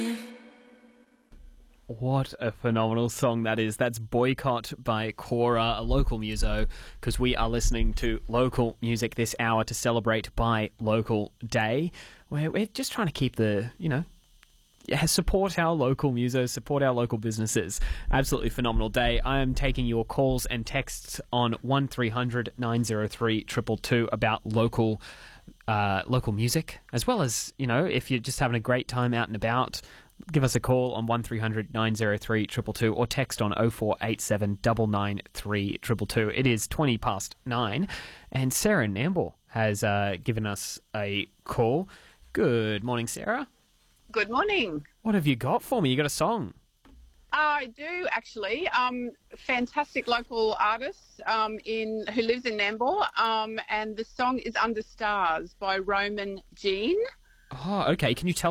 What a phenomenal song that is. That's Boycott by Cora, a local muso, because we are listening to local music this hour to celebrate Buy Local Day. We're just trying to keep support our local musos, support our local businesses. Absolutely phenomenal day. I am taking your calls and texts on 1300 903 222 about local music, as well as, if you're just having a great time out and about, give us a call on 1300 903 222 or text on 0487 993 222. It is 20 past 9, and Sarah Namble has given us a call. Good morning, Sarah. Good morning. What have you got for me? You got a song? I do, actually. Fantastic local artist who lives in Nambour, and the song is Under Stars by Roman Jean. Oh, okay. Can you tell